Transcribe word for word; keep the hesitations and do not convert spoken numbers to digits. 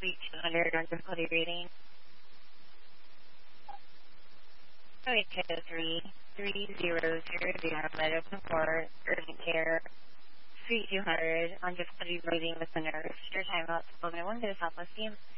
three two hundred on difficulty rating. Oh eight two three three zero zero zero medical support, urgent care, three two hundred on difficulty rating with the nurse. Your time out, one to the Southwest team.